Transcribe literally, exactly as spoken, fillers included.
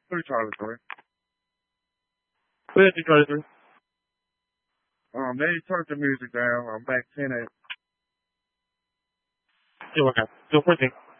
Three Charlie three. Go ahead, two Charlie three. Um, they turned the music down. I'm back ten eight. Still working. Still fourteen.